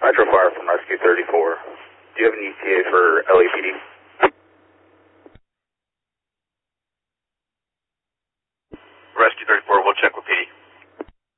Nitro Fire from Rescue 34. Do you have an ETA for LAPD?